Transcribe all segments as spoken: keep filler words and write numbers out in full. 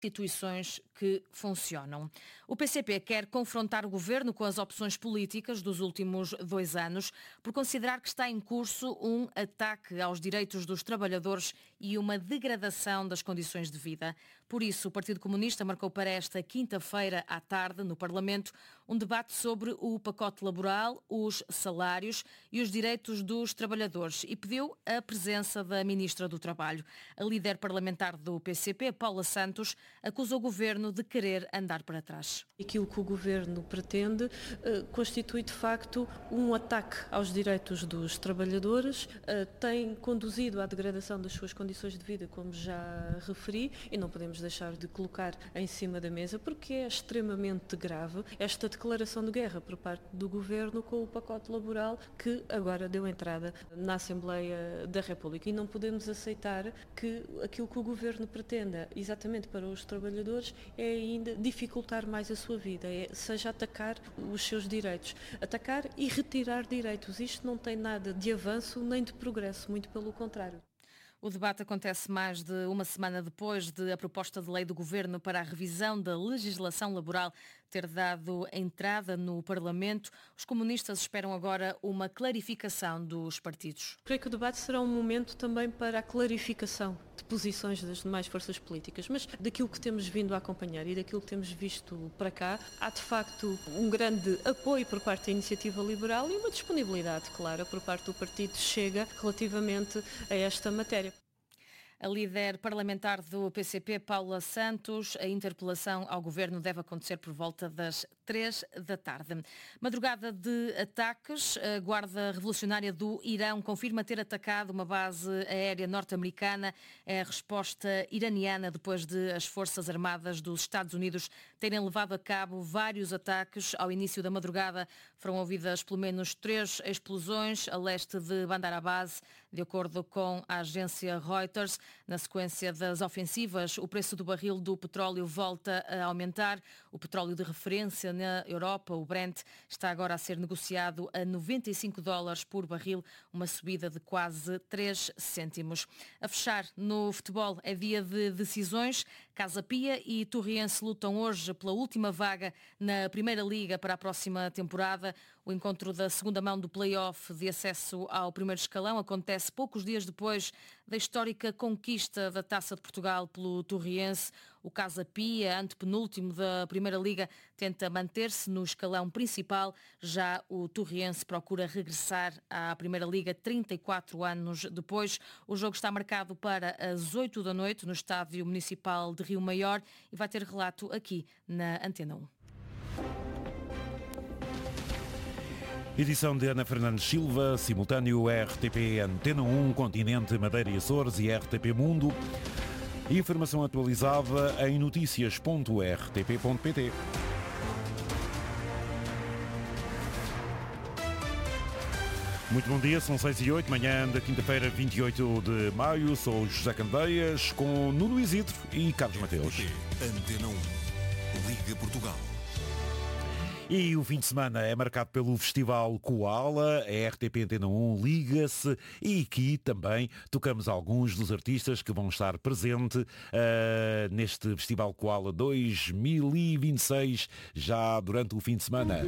instituições que funcionam. O P C P quer confrontar o governo com as opções políticas dos últimos dois anos por considerar que está em curso um ataque aos direitos dos trabalhadores e uma degradação das condições de vida. Por isso, o Partido Comunista marcou para esta quinta-feira à tarde, no Parlamento, um debate sobre o pacote laboral, os salários e os direitos dos trabalhadores e pediu a presença da Ministra do Trabalho. A líder parlamentar do P C P, Paula Santos, acusa o Governo de querer andar para trás. Aquilo que o Governo pretende uh, constitui de facto um ataque aos direitos dos trabalhadores, uh, tem conduzido à degradação das suas condições de vida, como já referi, e não podemos deixar de colocar em cima da mesa, porque é extremamente grave esta declaração de guerra por parte do Governo com o pacote laboral que agora deu entrada na Assembleia da República. E não podemos aceitar que aquilo que o Governo pretenda, exatamente para os trabalhadores, é ainda dificultar mais a sua vida, é, seja atacar os seus direitos, atacar e retirar direitos. Isto não tem nada de avanço nem de progresso, muito pelo contrário. O debate acontece mais de uma semana depois de a proposta de lei do Governo para a revisão da legislação laboral ter dado entrada no Parlamento. Os comunistas esperam agora uma clarificação dos partidos. Creio que o debate será um momento também para a clarificação de posições das demais forças políticas, mas daquilo que temos vindo a acompanhar e daquilo que temos visto para cá, há de facto um grande apoio por parte da Iniciativa Liberal e uma disponibilidade clara por parte do Partido Chega relativamente a esta matéria. A líder parlamentar do P C P, Paula Santos, a interpelação ao Governo deve acontecer por volta das três da tarde. Madrugada de ataques, a Guarda Revolucionária do Irão confirma ter atacado uma base aérea norte-americana. É a resposta iraniana depois de as Forças Armadas dos Estados Unidos terem levado a cabo vários ataques. Ao início da madrugada foram ouvidas pelo menos três explosões a leste de Bandar Abbas, de acordo com a agência Reuters. Na sequência das ofensivas, o preço do barril do petróleo volta a aumentar. O petróleo de referência na Europa, o Brent, está agora a ser negociado a noventa e cinco dólares por barril, uma subida de quase três cêntimos. A fechar, no futebol é dia de decisões. Casa Pia e Torriense lutam hoje pela última vaga na Primeira Liga para a próxima temporada. O encontro da segunda mão do play-off de acesso ao primeiro escalão acontece poucos dias depois da histórica conquista da Taça de Portugal pelo Torriense. O Casa Pia, antepenúltimo da Primeira Liga, tenta manter-se no escalão principal. Já o Torriense procura regressar à Primeira Liga trinta e quatro anos depois. O jogo está marcado para as oito da noite no Estádio Municipal de Rio Maior e vai ter relato aqui na Antena um. Edição de Ana Fernandes Silva, simultâneo R T P Antena um, Continente, Madeira e Açores e R T P Mundo. Informação atualizada em notícias ponto r t p ponto p t. Muito bom dia, são seis e oito, manhã da quinta-feira, vinte e oito de maio. Sou José Candeias, com Nuno Isidro e Carlos Mateus. Antena um, Liga Portugal. E o fim de semana é marcado pelo Festival Koala. A R T P Antena um liga-se e aqui também tocamos alguns dos artistas que vão estar presentes uh, neste Festival Koala dois mil e vinte e seis, já durante o fim de semana.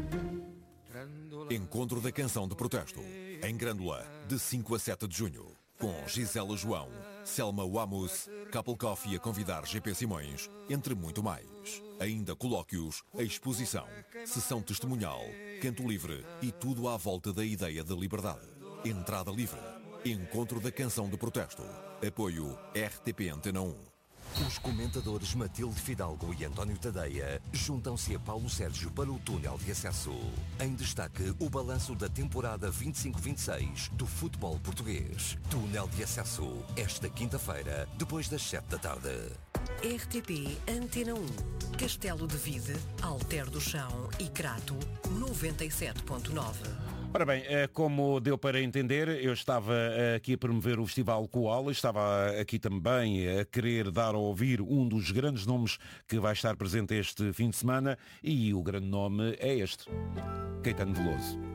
Encontro da Canção de Protesto, em Grândola, de cinco a sete de junho. Com Gisela João, Selma Wamus, Couple Coffee a convidar G P Simões, entre muito mais. Ainda colóquios, exposição, sessão testemunhal, canto livre e tudo à volta da ideia de liberdade. Entrada livre. Encontro da Canção de Protesto. Apoio R T P Antena um. Os comentadores Matilde Fidalgo e António Tadeia juntam-se a Paulo Sérgio para o túnel de acesso. Em destaque, o balanço da temporada vinte e cinco vinte e seis do futebol português. Túnel de acesso, esta quinta-feira, depois das sete da tarde. R T P Antena um. Castelo de Vide, Alter do Chão e Crato, noventa e sete ponto nove. Ora bem, como deu para entender, eu estava aqui a promover o Festival Koala, estava aqui também a querer dar a ouvir um dos grandes nomes que vai estar presente este fim de semana e o grande nome é este, Caetano Veloso.